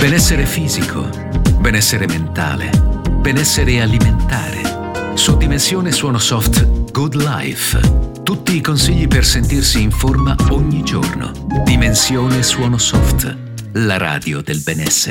Benessere fisico, benessere mentale, benessere alimentare. Su Dimensione Suono Soft Good Life. Tutti i consigli per sentirsi in forma ogni giorno. Dimensione Suono Soft, la radio del benessere.